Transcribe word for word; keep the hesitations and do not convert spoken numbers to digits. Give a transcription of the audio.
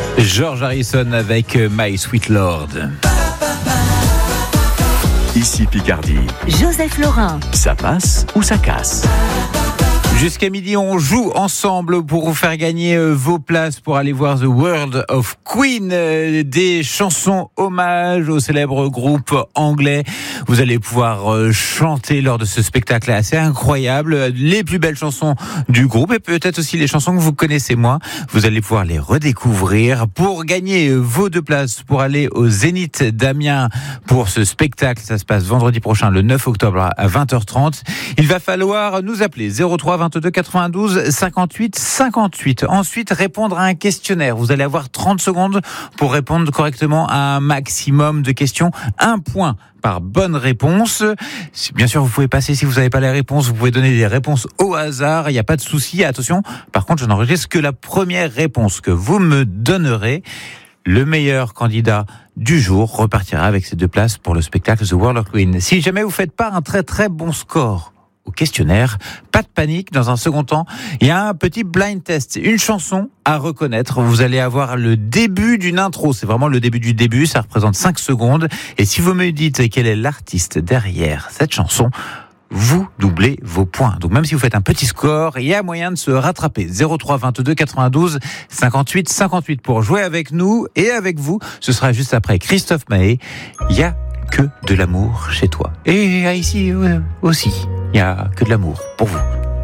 George Harrison avec My Sweet Lord. Ici Picardie. Joseph Laurin. Ça passe ou ça casse? Jusqu'à midi, on joue ensemble pour vous faire gagner vos places pour aller voir The World of Queen, des chansons hommage au célèbre groupe anglais. Vous allez pouvoir chanter lors de ce spectacle assez incroyable les plus belles chansons du groupe et peut-être aussi les chansons que vous connaissez moins. Vous allez pouvoir les redécouvrir. Pour gagner vos deux places pour aller au Zénith d'Amiens pour ce spectacle, ça se passe vendredi prochain, le neuf octobre à vingt heures trente. Il va falloir nous appeler zéro trois vingt-deux quatre-vingt-douze cinquante-huit cinquante-huit. Ensuite, répondre à un questionnaire. Vous allez avoir trente secondes pour répondre correctement à un maximum de questions. Un point par bonne réponse. Bien sûr, vous pouvez passer si vous n'avez pas les réponses. Vous pouvez donner des réponses au hasard. Il n'y a pas de souci. Attention, par contre, je n'enregistre que la première réponse que vous me donnerez. Le meilleur candidat du jour repartira avec ces deux places pour le spectacle The World of Queen. Si jamais vous ne faites pas un très très bon score au questionnaire, pas de panique. Dans un second temps, il y a un petit blind test, une chanson à reconnaître. Vous allez avoir le début d'une intro, c'est vraiment le début du début, ça représente cinq secondes. Et si vous me dites quel est l'artiste derrière cette chanson, vous doublez vos points. Donc même si vous faites un petit score, il y a moyen de se rattraper. zéro trois vingt-deux quatre-vingt-douze cinquante-huit cinquante-huit pour jouer avec nous et avec vous. Ce sera juste après Christophe Maé. Il y a que de l'amour chez toi. Et ici aussi, il y a que de l'amour pour vous.